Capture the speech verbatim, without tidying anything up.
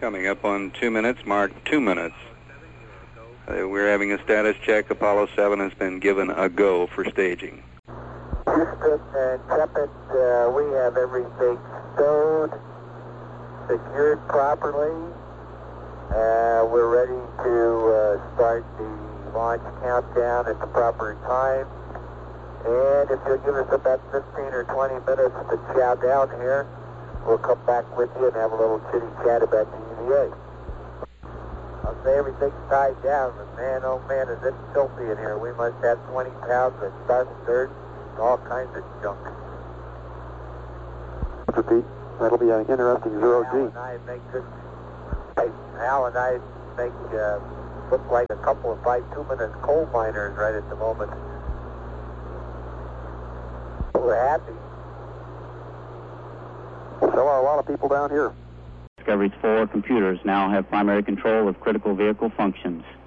Coming up on two minutes, mark two minutes. Uh, we're having a status check. Apollo seven has been given a go for staging. Houston and Tippett, uh, we have everything stowed, secured properly. Uh, we're ready to uh, start the launch countdown at the proper time. And if you'll give us about fifteen or twenty minutes to chow down here, we'll come back with you and have a little chitty chat about the E V A. I'll say everything's tied down, but man, oh man, is it filthy in here. We must have twenty pounds of dust, dirt, and all kinds of junk. Pete, that'll be an interesting zero G. Al and I make this, Al and I make uh, look like a couple of bituminous coal miners right at the moment. We're happy. So are a lot of people down here. Discovery's four computers now have primary control of critical vehicle functions.